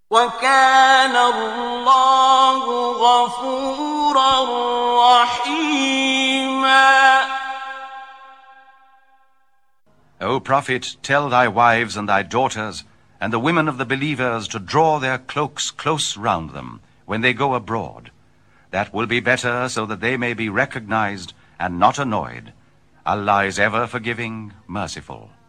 وَكَانَ اللَّهُ غَفُورًا رَّحِيمًا. O Prophet, tell thy wives and thy daughters and the women of the believers to draw their cloaks close round them when they go abroad. That will be better, so that they may be recognized and not annoyed. Allah is ever forgiving, merciful.